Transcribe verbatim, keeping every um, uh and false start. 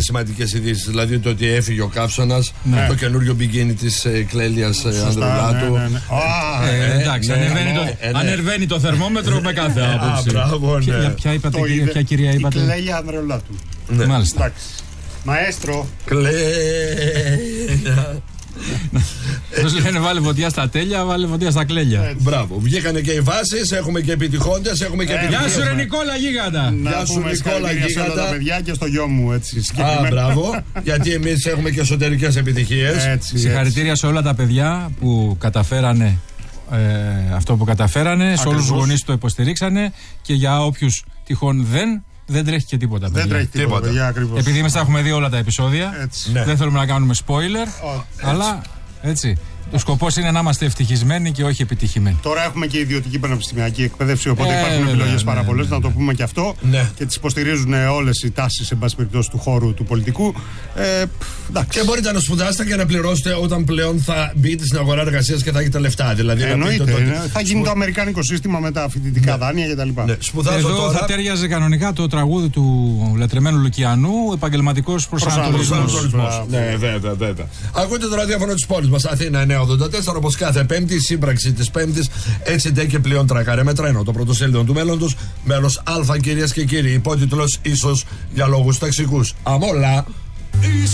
άλλες σημαντικές ειδήσεις. Δηλαδή το ότι έφυγε ο καύσωνας, ναι. το καινούριο μπικίνι της ε, Κλέλιας ε, Ανδρουλάτου. Ναι, ναι, ναι. Ah, ε, εντάξει, ναι, ανεβαίνει, ναι, το, ναι. ανεβαίνει το θερμόμετρο με κάθε άποψη. Α, μπράβο, ναι. Για ποια είπατε, το κυρία, ποια κυρία είπατε? Η Κλέλια Ανδρουλάτου. Ναι. Μάλιστα. Εντάξει. Μαέστρο. Κλέλια. Πώς λένε, βάλε φωτιά στα τέλεια, βάλε φωτιά στα κλέλια. Μπράβο, βγήκανε και οι βάσεις, έχουμε και επιτυχόντες, έχουμε και επιτυχίες. Γεια σου ρε Νικόλα Γίγαντα. Γεια σου Νικόλα Γίγαντα. Τα παιδιά και στο γιο μου, έτσι. Α, μπράβο, γιατί εμείς έχουμε και εσωτερικές επιτυχίες. Συγχαρητήρια σε όλα τα παιδιά που καταφέρανε ε, αυτό που καταφέρανε, ακριβώς. Σε όλους τους γονείς που το υποστηρίξανε και για όποιους τυχόν δεν. Δεν τρέχει και τίποτα. Δεν τρέχει τίποτα. Παιδιά, ακριβώς. Επειδή εμείς τα έχουμε δει όλα τα επεισόδια, ναι. δεν θέλουμε να κάνουμε spoiler, oh, αλλά έτσι. Ο σκοπός είναι να είμαστε ευτυχισμένοι και όχι επιτυχημένοι. Τώρα έχουμε και ιδιωτική πανεπιστημιακή εκπαίδευση, οπότε ε, υπάρχουν επιλογές ναι, πάρα πολλές, ναι, ναι, ναι. να το πούμε και αυτό. Ναι. Και τις υποστηρίζουν όλες οι τάσεις, εν πάση περιπτώσει, του χώρου του πολιτικού. Ε, και μπορείτε να σπουδάσετε και να πληρώσετε όταν πλέον θα μπείτε στην αγορά εργασίας και θα έχετε λεφτά. Δηλαδή, εννοείται. Το, το, ναι. Θα γίνει σπου... το αμερικάνικο σύστημα με τα φοιτητικά ναι. δάνεια κτλ. Ναι. Εδώ τώρα... θα τέριαζε κανονικά το τραγούδι του λατρεμένου Λουκιανού, επαγγελματικός προσανατολισμός. Ναι, βέβαια, βέβαια. Ακούτε το ραδιόφωνο της πόλης μας, Αθήνα εννιακόσια ογδόντα τέσσερα, όπως κάθε Πέμπτη, η σύμπραξη της Πέμπτης, έτσι ντε και πλέον τρακάρε με τρένο. Το πρωτοσέλιδο του μέλλοντος, μέλος Α, κυρίες και κύριοι. Υπότιτλος ίσως για λόγους ταξικούς. Αμόλα.